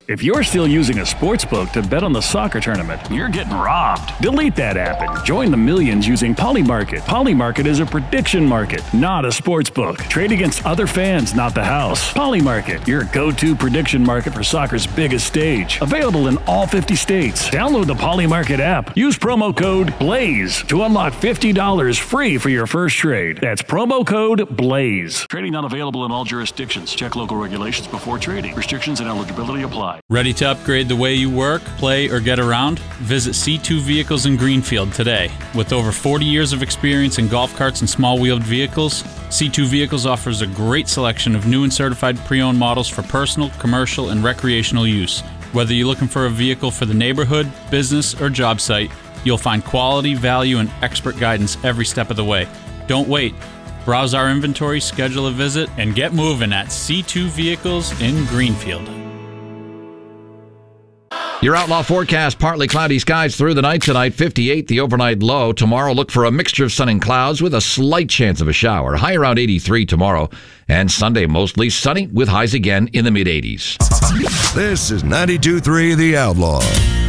If you're still using a sportsbook to bet on the soccer tournament, you're getting robbed. Delete that app and join the millions using Polymarket. Polymarket is a prediction market, not a sportsbook. Trade against other fans, not the house. Polymarket, your go-to prediction market for soccer's biggest stage. Available in all 50 states. Download the Polymarket app. Use promo code BLAZE to unlock $50 free for your first trade. That's promo code BLAZE. Trading not available in all jurisdictions. Check local regulations before trading. Restrictions and eligibility apply. Ready to upgrade the way you work, play, or get around? Visit C2 Vehicles in Greenfield today. With over 40 years of experience in golf carts and small-wheeled vehicles, C2 Vehicles offers a great selection of new and certified pre-owned models for personal, commercial, and recreational use. Whether you're looking for a vehicle for the neighborhood, business, or job site, you'll find quality, value, and expert guidance every step of the way. Don't wait. Browse our inventory, schedule a visit, and get moving at C2 Vehicles in Greenfield. Your Outlaw forecast, partly cloudy skies through the night tonight, 58 the overnight low. Tomorrow, look for a mixture of sun and clouds with a slight chance of a shower. High around 83 tomorrow. And Sunday, mostly sunny with highs again in the mid-80s. This is 92.3 The Outlaw.